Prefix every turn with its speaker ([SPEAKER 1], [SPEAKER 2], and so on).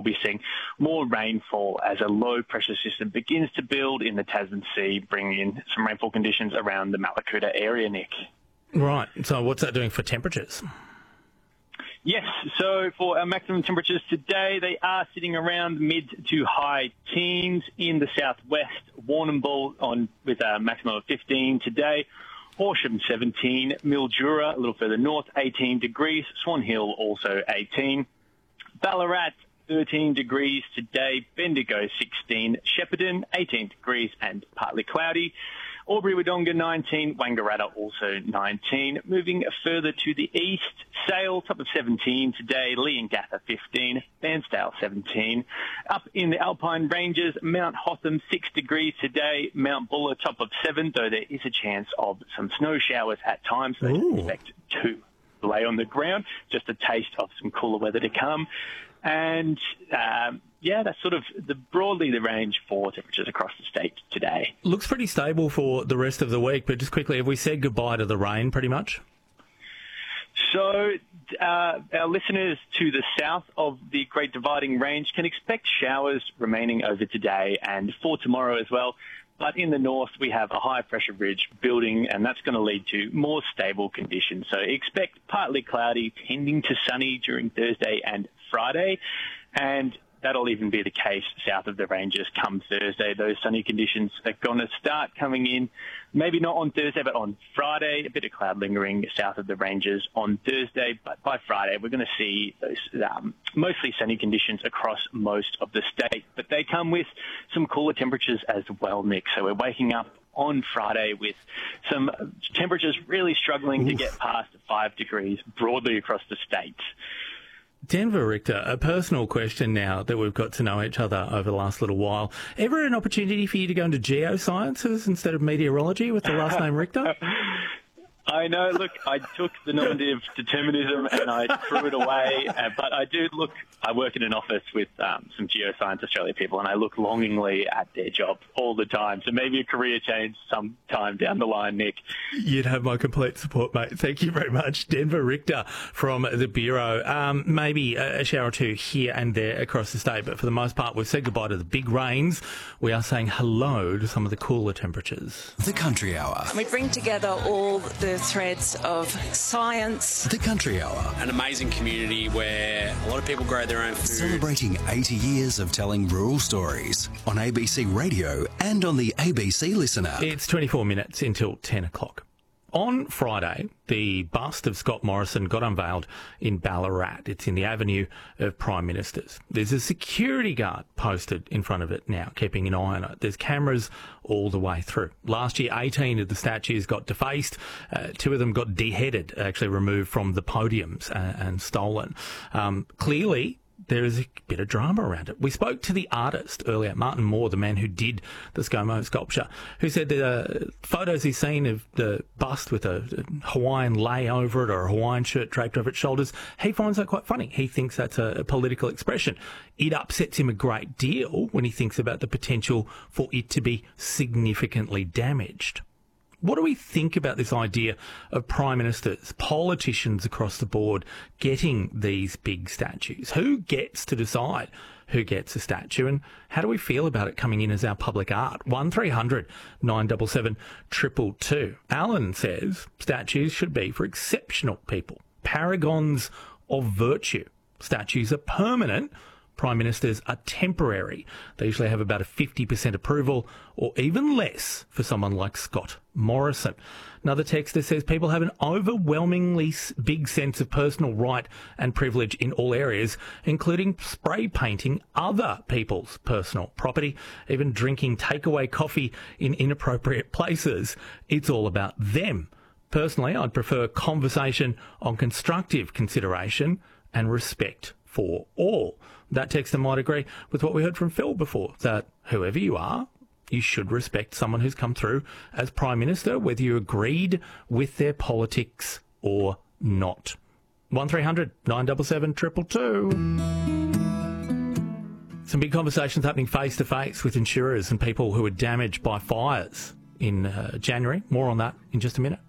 [SPEAKER 1] be seeing more rainfall as a low-pressure system begins to build in the Tasman Sea, bringing in some rainfall conditions around the Mallacoota area, Nick.
[SPEAKER 2] Right. So what's that doing for temperatures?
[SPEAKER 1] Yes, so for our maximum temperatures today, they are sitting around mid to high teens in the southwest. Warrnambool with a maximum of 15 today. Horsham 17, Mildura a little further north 18 degrees, Swan Hill also 18. Ballarat 13 degrees today, Bendigo 16, Shepparton 18 degrees and partly cloudy. Albury-Wodonga 19, Wangaratta also 19. Moving further to the east, Sale top of 17 today, Leongatha 15, Bairnsdale 17. Up in the Alpine Ranges, Mount Hotham 6 degrees today, Mount Buller top of 7, though there is a chance of some snow showers at times, so don't expect to lay on the ground. Just a taste of some cooler weather to come. And that's sort of broadly the range for temperatures across the state today.
[SPEAKER 2] Looks pretty stable for the rest of the week, but just quickly, have we said goodbye to the rain pretty much?
[SPEAKER 1] So our listeners to the south of the Great Dividing Range can expect showers remaining over today and for tomorrow as well. But in the north, we have a high-pressure ridge building, and that's going to lead to more stable conditions. So expect partly cloudy, tending to sunny during Thursday and Friday, and that'll even be the case south of the ranges come Thursday. Those sunny conditions are going to start coming in, maybe not on Thursday, but on Friday. A bit of cloud lingering south of the ranges on Thursday, but by Friday we're going to see those mostly sunny conditions across most of the state. But they come with some cooler temperatures as well, Nick. So we're waking up on Friday with some temperatures really struggling to get past 5 degrees broadly across the state.
[SPEAKER 2] Denver Richter, a personal question now that we've got to know each other over the last little while. Ever an opportunity for you to go into geosciences instead of meteorology with the last name Richter?
[SPEAKER 1] I know. Look, I took the nominative determinism and I threw it away. But I work in an office with some Geoscience Australia people, and I look longingly at their job all the time. So maybe a career change sometime down the line, Nick.
[SPEAKER 2] You'd have my complete support, mate. Thank you very much. Denver Richter from the Bureau. Maybe a shower or two here and there across the state, but for the most part, we've said goodbye to the big rains. We are saying hello to some of the cooler temperatures.
[SPEAKER 3] The Country Hour.
[SPEAKER 4] We bring together all the threads of science.
[SPEAKER 3] The Country Hour.
[SPEAKER 5] An amazing community where a lot of people grow their own food.
[SPEAKER 3] Celebrating 80 years of telling rural stories on ABC Radio and on the ABC Listener.
[SPEAKER 2] It's 24 minutes until 10 o'clock. On Friday, the bust of Scott Morrison got unveiled in Ballarat. It's in the Avenue of Prime Ministers. There's a security guard posted in front of it now, keeping an eye on it. There's cameras all the way through. Last year, 18 of the statues got defaced. 2 of them got deheaded, actually removed from the podiums and stolen. Clearly, there is a bit of drama around it. We spoke to the artist earlier, Martin Moore, the man who did the ScoMo sculpture, who said that photos he's seen of the bust with a Hawaiian lei over it or a Hawaiian shirt draped over its shoulders, he finds that quite funny. He thinks that's a political expression. It upsets him a great deal when he thinks about the potential for it to be significantly damaged. What do we think about this idea of prime ministers, politicians across the board getting these big statues? Who gets to decide who gets a statue, and how do we feel about it coming in as our public art? 1300 977 222. Alan says statues should be for exceptional people, paragons of virtue. Statues are permanent. Prime ministers are temporary. They usually have about a 50% approval or even less for someone like Scott Morrison. Another texter says people have an overwhelmingly big sense of personal right and privilege in all areas, including spray painting other people's personal property, even drinking takeaway coffee in inappropriate places. It's all about them. Personally, I'd prefer conversation on constructive consideration and respect for all. That texter might agree with what we heard from Phil before, that whoever you are, you should respect someone who's come through as Prime Minister, whether you agreed with their politics or not. 1300 977 222. Some big conversations happening face-to-face with insurers and people who were damaged by fires in January. More on that in just a minute.